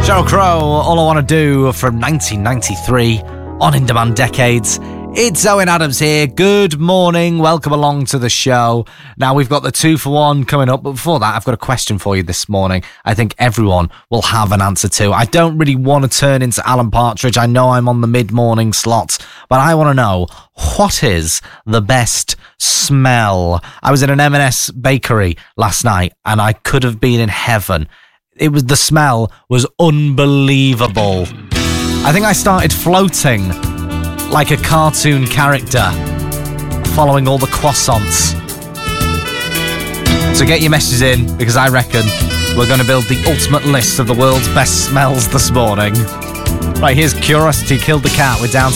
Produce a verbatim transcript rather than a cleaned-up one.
Sheryl Crow, All I Want to Do from nineteen ninety-three on In Demand Decades. It's Owen Adams here. Good morning. Welcome along to the show. Now, we've got the two for one coming up, but before that, I've got a question for you this morning. I think everyone will have an answer to. I don't really want to turn into Alan Partridge. I know I'm on the mid-morning slot, but I want to know, what is the best smell? I was in an M and S bakery last night, and I could have been in heaven. It was, the smell was unbelievable. I think I started floating like a cartoon character, following all the croissants. So get your messages in, because I reckon we're going to build the ultimate list of the world's best smells this morning. Right, here's Curiosity Killed the Cat with Down to